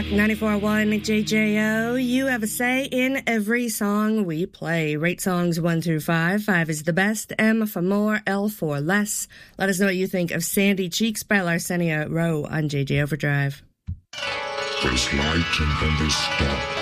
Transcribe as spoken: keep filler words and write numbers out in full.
ninety-four point one J J O, you have a say in every song we play. Rate songs one through five. Five is the best, M for more, L for less. Let us know what you think of Sandy Cheeks by Larsenia Rowe on J J Overdrive. There's light and then there's dark.